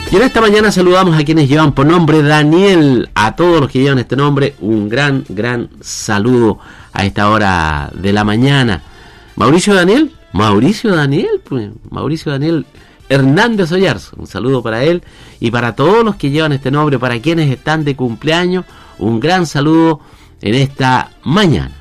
Y en esta mañana saludamos a quienes llevan por nombre Daniel. A todos los que llevan este nombre, un gran saludo a esta hora de la mañana. Mauricio Daniel Hernández Ollarzo, un saludo para él y para todos los que llevan este nombre, para quienes están de cumpleaños, un gran saludo en esta mañana.